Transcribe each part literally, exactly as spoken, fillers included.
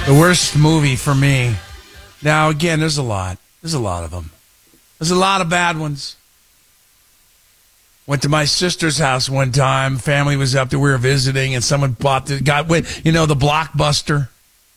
The worst movie for me. Now, again, there's a lot. There's a lot of them. There's a lot of bad ones. Went to my sister's house one time. Family was up there. We were visiting, and someone bought the got with you know the Blockbuster,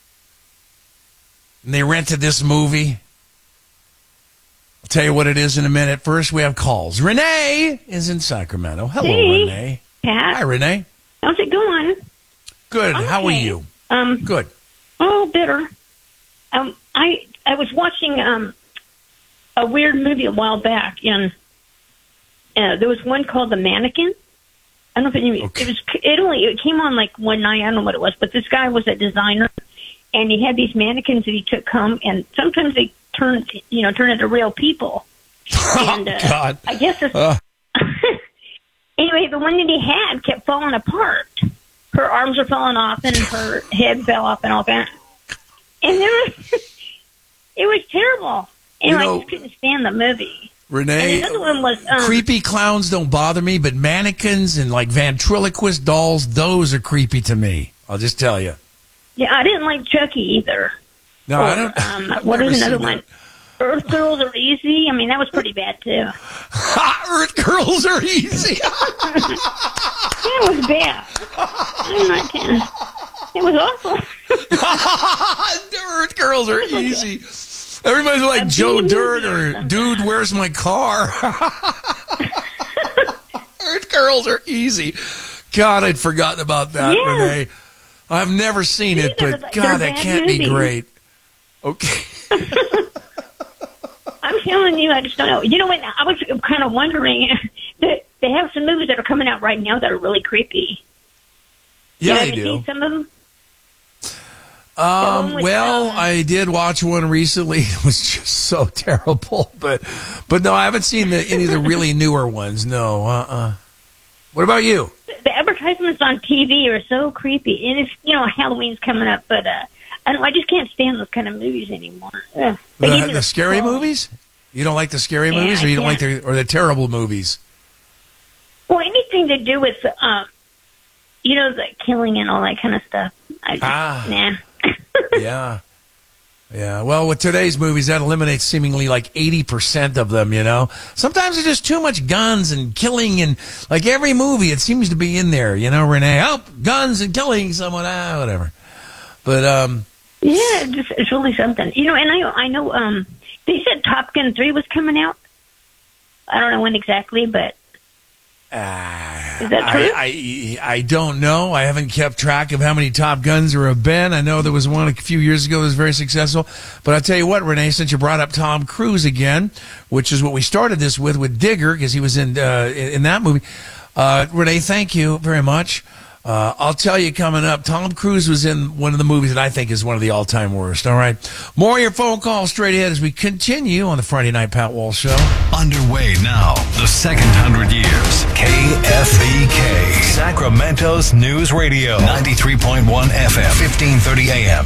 and they rented this movie. I'll tell you what it is in a minute. First, we have calls. Renee is in Sacramento. Hello, hey, Renee. Pat. Hi, Renee. How's it going? Good. Okay. How are you? Um, Good. Oh, bitter. Um, I I was watching um a weird movie a while back, and uh, there was one called The Mannequin. I don't know if it, okay. it was. It only it came on like one night. I don't know what it was, but this guy was a designer, and he had these mannequins that he took home, and sometimes they turn you know turn into real people. And, uh, oh God! I guess it's, uh. anyway, the one that he had kept falling apart. Her arms were falling off, and her head fell off, and all that. And there was, it was terrible. And You I know, just couldn't stand the movie. Renee, and the other one was um, creepy clowns don't bother me, but mannequins and like ventriloquist dolls, those are creepy to me. I'll just tell you. Yeah, I didn't like Chucky either. No, or, I don't. Um, what is another one? Earth Girls Are Easy. I mean, that was pretty bad too. Earth Girls Are Easy. That was bad. I'm not kidding. It was awful. Earth Girls Are Easy. Everybody's like Joe Dirt or Dude, Where's My Car? Earth Girls Are Easy. God, I'd forgotten about that, yeah. Renee. I've never seen it, but They're God, that can't movies. be great. Okay. I'm telling you, I just don't know. You know what? I was kind of wondering that they have some movies that are coming out right now that are really creepy. Yeah, you they have you do. seen some of them? Um, with, well, um, I did watch one recently. It was just so terrible, but but no, I haven't seen the, any of the really newer ones. No, uh, uh What about you? The advertisements on T V are so creepy, and it's you know Halloween's coming up, but uh, I don't. I just can't stand those kind of movies anymore. Ugh. They The, give me the scary crawl. movies? You don't like the scary Yeah, movies, or you I don't like can't. the or the terrible movies? Well, anything to do with um, you know, the killing and all that kind of stuff. I just, Ah. nah. Yeah. Yeah. Well, with today's movies, that eliminates seemingly like eighty percent of them, you know? Sometimes there's just too much guns and killing, and like every movie, it seems to be in there, you know, Renee? Oh, guns and killing someone, ah, whatever. But, um... Yeah, it's, just, it's really something. You know, and I I know um, they said Top Gun three was coming out. I don't know when exactly, but... Uh, Is that true? I, I, I don't know. I haven't kept track of how many Top Guns there have been. I know there was one a few years ago that was very successful. But I'll tell you what, Renee, since you brought up Tom Cruise again, which is what we started this with, with Digger, because he was in, uh, in, in that movie. Uh, Renee, thank you very much. Uh, I'll tell you coming up, Tom Cruise was in one of the movies that I think is one of the all-time worst. All right. More of your phone calls straight ahead as we continue on the Friday Night Pat Walsh Show. Underway now, the second hundred years. K F B K, Sacramento's News Radio. ninety-three point one F M, fifteen thirty A M.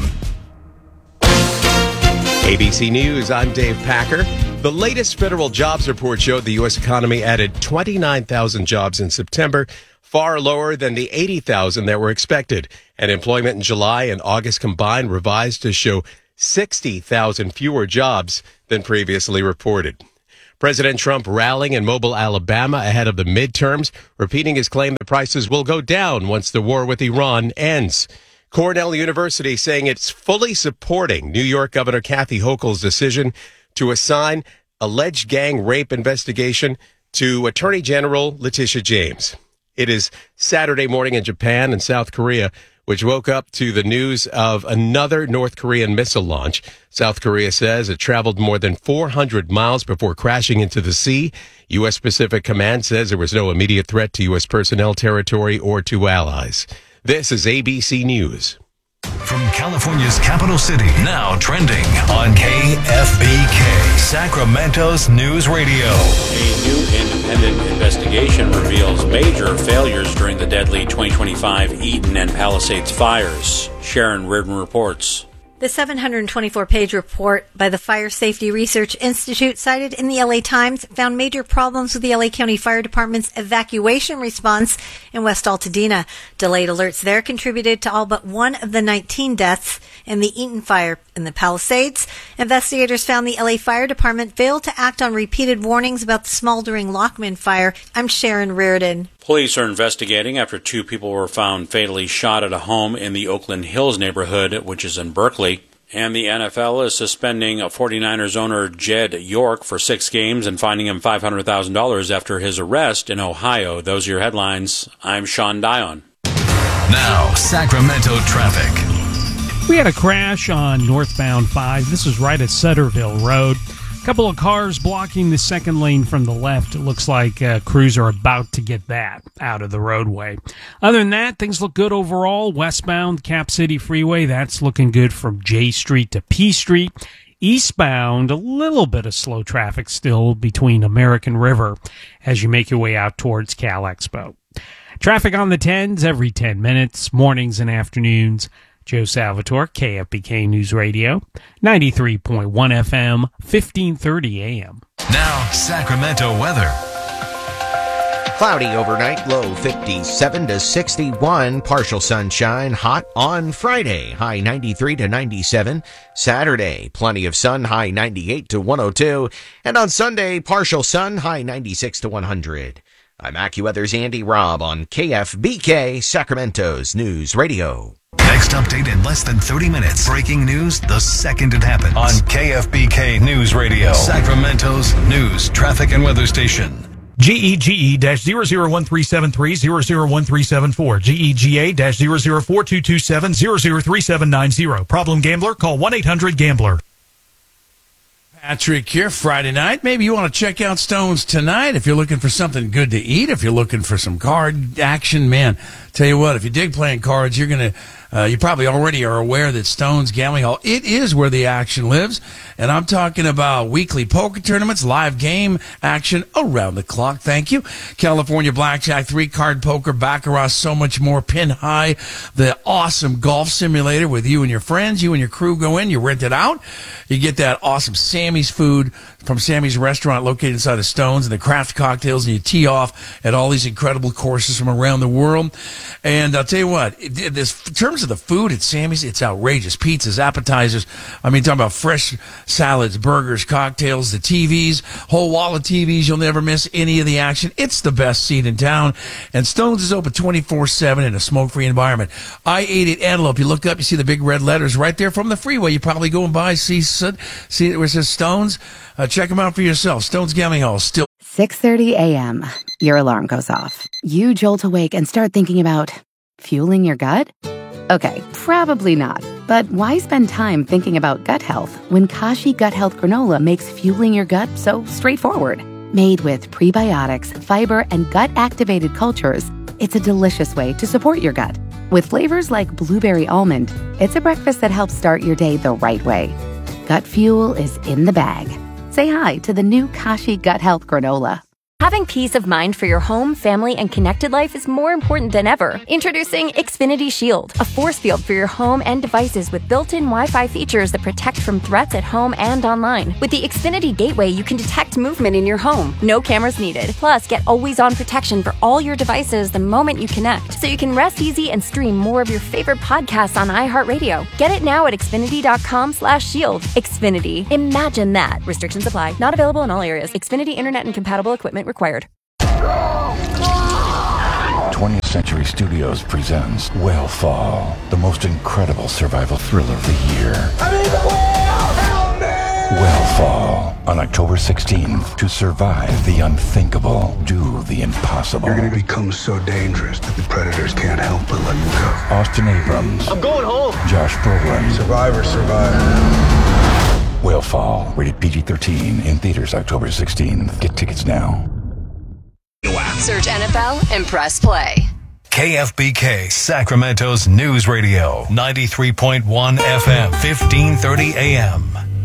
A B C News, I'm Dave Packer. The latest federal jobs report showed the U S economy added twenty-nine thousand jobs in September, far lower than the eighty thousand that were expected. And employment in July and August combined revised to show sixty thousand fewer jobs than previously reported. President Trump rallying in Mobile, Alabama ahead of the midterms, repeating his claim that prices will go down once the war with Iran ends. Cornell University saying it's fully supporting New York Governor Kathy Hochul's decision to assign alleged gang rape investigation to Attorney General Letitia James. It is Saturday morning in Japan and South Korea, which woke up to the news of another North Korean missile launch. South Korea says it traveled more than four hundred miles before crashing into the sea. U S Pacific Command says there was no immediate threat to U S personnel, territory, or to allies. This is A B C News. From California's capital city, now trending on K F B K, Sacramento's News Radio. A new independent investigation reveals major failures during the deadly twenty twenty-five Eaton and Palisades fires. Sharon Reardon reports. The seven hundred twenty-four page report by the Fire Safety Research Institute cited in the L A Times found major problems with the L A County Fire Department's evacuation response in West Altadena. Delayed alerts there contributed to all but one of the nineteen deaths in the Eaton fire in the Palisades. Investigators found the L A Fire Department failed to act on repeated warnings about the smoldering Lockman fire. I'm Sharon Reardon. Police are investigating after two people were found fatally shot at a home in the Oakland Hills neighborhood, which is in Berkeley. And the N F L is suspending forty-niners owner Jed York for six games and fining him five hundred thousand dollars after his arrest in Ohio. Those are your headlines. I'm Sean Dion. Now, Sacramento traffic. We had a crash on northbound five. This is right at Sutterville Road. A couple of cars blocking the second lane from the left. It looks like uh, crews are about to get that out of the roadway. Other than that, things look good overall. Westbound Cap City Freeway, that's looking good from J Street to P Street. Eastbound, a little bit of slow traffic still between American River as you make your way out towards Cal Expo. Traffic on the tens every ten minutes, mornings and afternoons. Joe Salvatore, K F B K News Radio, ninety-three point one F M, fifteen thirty A M. Now, Sacramento weather. Cloudy overnight, low fifty-seven to sixty-one. Partial sunshine, hot on Friday, high ninety-three to ninety-seven. Saturday, plenty of sun, high ninety-eight to one oh two. And on Sunday, partial sun, high ninety-six to one hundred. I'm AccuWeather's Andy Robb on K F B K, Sacramento's News Radio. Next update in less than thirty minutes. Breaking news the second it happens. On K F B K News Radio, Sacramento's news, traffic, and weather station. G E G E zero zero one three seven three zero zero one three seven four. G E G A zero zero four two two seven zero zero three seven nine zero. Problem gambler? Call one eight hundred gambler. Patrick here, Friday night. Maybe you want to check out Stones tonight if you're looking for something good to eat, if you're looking for some card action. Man, tell you what, if you dig playing cards, you're going to, uh, you probably already are aware that Stones Gambling Hall, it is where the action lives. And I'm talking about weekly poker tournaments, live game action around the clock. Thank you. California Blackjack, three-card poker, baccarat, so much more. Pin High, the awesome golf simulator with you and your friends. You and your crew go in, you rent it out. You get that awesome Sammy's food from Sammy's restaurant located inside of Stones and the craft cocktails, and you tee off at all these incredible courses from around the world. And I'll tell you what, it, this, in terms of the food at Sammy's, it's outrageous. Pizzas, appetizers. I mean, talking about fresh salads, burgers, cocktails, the T Vs, whole wall of T Vs. You'll never miss any of the action. It's the best seat in town. And Stones is open twenty-four seven in a smoke-free environment. I eighty at Antelope. You look up, you see the big red letters right there from the freeway. You probably go and buy, see, see where it says Stones. Uh, check them out for yourself. Stones Gambling Hall, still. six thirty a.m. Your alarm goes off. You jolt awake and start thinking about fueling your gut? Okay, probably not. But why spend time thinking about gut health when Kashi Gut Health Granola makes fueling your gut so straightforward? Made with prebiotics, fiber, and gut-activated cultures, it's a delicious way to support your gut. With flavors like blueberry almond, it's a breakfast that helps start your day the right way. Gut fuel is in the bag. Say hi to the new Kashi Gut Health Granola. Having peace of mind for your home, family, and connected life is more important than ever. Introducing Xfinity Shield, a force field for your home and devices with built-in Wi-Fi features that protect from threats at home and online. With the Xfinity Gateway, you can detect movement in your home. No cameras needed. Plus, get always-on protection for all your devices the moment you connect, so you can rest easy and stream more of your favorite podcasts on iHeartRadio. Get it now at Xfinity.com slash shield. Xfinity. Imagine that. Restrictions apply. Not available in all areas. Xfinity Internet and compatible equipment required. twentieth Century Studios presents Whale the most incredible survival thriller of the year. I mean, the whale! Help me! Whale on October sixteenth. To survive the unthinkable, do the impossible. You're going to become so dangerous that the predators can't help but let you go. Austin Abrams. I'm going home. Josh Brolin. Survivor, survivor. Whale rated P G thirteen in theaters October sixteenth. Get tickets now. Search N F L and press play. K F B K, Sacramento's News Radio, ninety-three point one F M, fifteen thirty A M.